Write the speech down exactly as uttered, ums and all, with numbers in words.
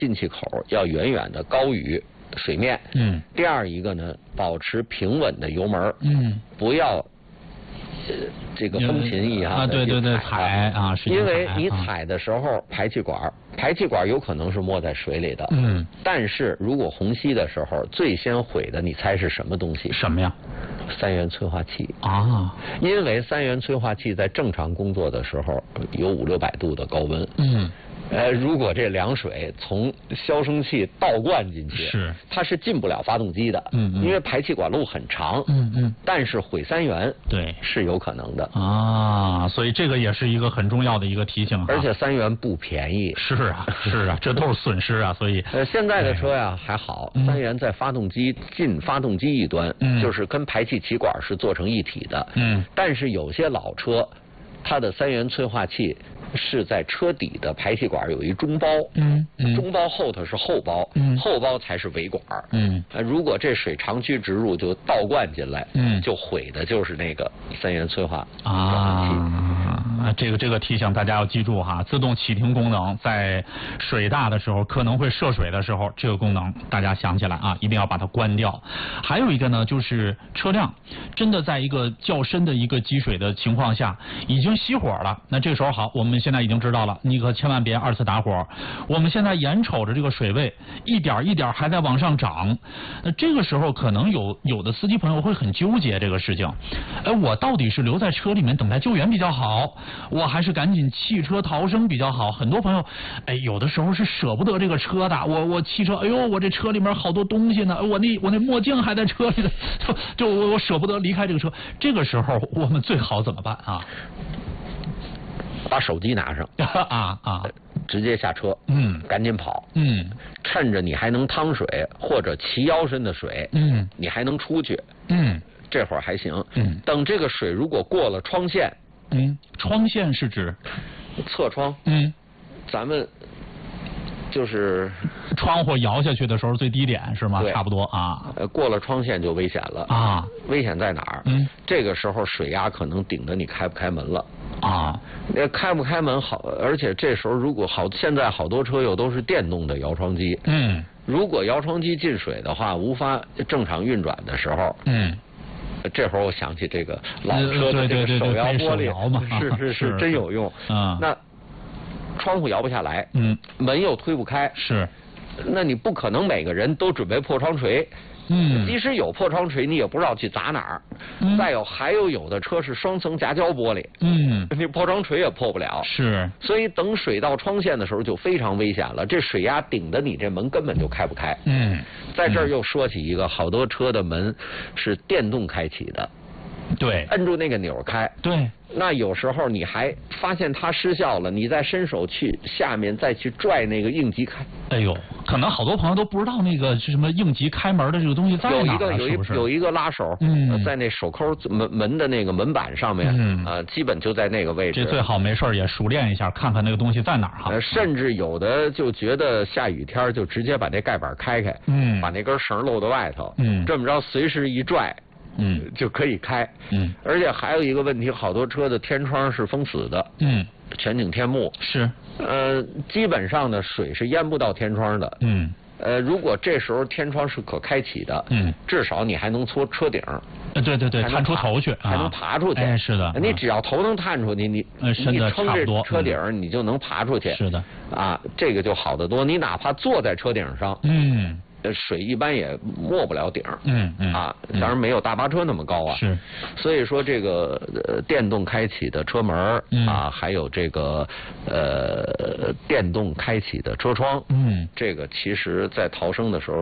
进气口要远远的高于水面。 嗯。 第二一个呢，保持平稳的油门。 嗯。 不要。呃，这个风琴一样啊，对对对，踩啊，是因为你踩的时候，排气管，排气管有可能是没在水里的。 嗯。 但是如果虹吸的时候，最先毁的，你猜是什么东西？ 什么呀？ 三元催化器啊。 因为三元催化器在正常工作的时候有五六百度的高温。 嗯。 呃，如果这凉水从消声器倒灌进去， 是它是进不了发动机的。 嗯嗯。 因为排气管路很长。 嗯嗯。 但是毁三元， 对， 是有可能的啊。所以这个也是一个很重要的一个提醒。 而且三元不便宜。 是啊，是啊，这都是损失啊。所以呃，现在的车呀还好， 嗯、 三元在发动机进发动机一端， 嗯， 就是跟排气气管是做成一体的。 嗯。 但是有些老车，它的三元催化器是在车底的排气管有一中包。 嗯嗯。 中包后头是后包。 嗯。 后包才是尾管。 嗯。 呃，如果这水长驱直入就倒灌进来， 嗯， 就毁的就是那个三元催化啊。这个这个提醒大家要记住哈，自动启停功能在水大的时候可能会涉水的时候，这个功能大家想起来啊，一定要把它关掉。还有一个呢，就是车辆真的在一个较深的一个积水的情况下已经熄火了，那这个时候好，我们现在已经知道了，你可千万别二次打火。我们现在眼瞅着这个水位一点一点还在往上涨，那这个时候可能有有的司机朋友会很纠结这个事情，哎，我到底是留在车里面等待救援比较好，我还是赶紧弃车逃生比较好？很多朋友，哎，有的时候是舍不得这个车的，我我汽车，哎呦，我这车里面好多东西呢，我那我那墨镜还在车里呢，就就我我舍不得离开这个车。这个时候我们最好怎么办啊？ 把手机拿上啊啊， 直接下车， 嗯， 赶紧跑， 嗯， 趁着你还能趟水或者齐腰深的水， 嗯， 你还能出去， 嗯， 这会儿还行， 嗯， 等这个水如果过了窗线， 嗯，窗线是指侧窗， 嗯， 咱们就是窗户摇下去的时候最低点是吗？差不多啊。 呃，过了窗线就危险了啊。 危险在哪儿？ 嗯， 这个时候水压可能顶着你开不开门了。 啊， 那开不开门好，而且这时候如果好，现在好多车又都是电动的摇窗机。 嗯， 如果摇窗机进水的话，无法正常运转的时候， 嗯， 这会儿我想起这个老车的这个手摇玻璃，是是是真有用啊。 那窗户摇不下来， 嗯， 门又推不开， 是， 那你不可能每个人都准备破窗锤。 嗯， 即使有破窗锤，你也不知道去砸哪儿。 嗯、 再有，还有有的车是双层夹胶玻璃， 嗯， 你破窗锤也破不了。 是， 所以等水到窗线的时候就非常危险了，这水压顶的你这门根本就开不开。 嗯， 在这儿又说起一个，好多车的门是电动开启的。 对， 摁住那个钮开。 对， 那有时候你还发现它失效了，你再伸手去下面再去拽那个应急开。 哎呦，可能好多朋友都不知道那个是什么应急开门的这个东西在哪儿。 有一个有一是是有一个拉手， 嗯， 在那手扣门门的那个门板上面， 嗯， 呃，基本就在那个位置。 这最好没事也熟练一下，看看那个东西在哪儿哈。 呃，甚至有的就觉得下雨天就直接把那盖板开开， 嗯， 把那根绳露在外头， 嗯， 这么着随时一拽。 嗯， 就可以开。 嗯， 而且还有一个问题，好多车的天窗是封死的。 嗯， 全景天幕是。 呃，基本上呢，水是淹不到天窗的。 嗯。 呃，如果这时候天窗是可开启的， 嗯， 至少你还能搓车顶。 呃，对对对，探出头去， 还能爬出去。 哎，是的。 你只要头能探出去，你呃， 你撑这车顶，你就能爬出去。 是的。 啊，这个就好得多。你哪怕坐在车顶上， 嗯。 呃，水一般也没不了顶， 嗯嗯啊，当然没有大巴车那么高啊。 是， 所以说这个呃电动开启的车门、 嗯、 啊，还有这个呃电动开启的车窗， 嗯， 这个其实在逃生的时候。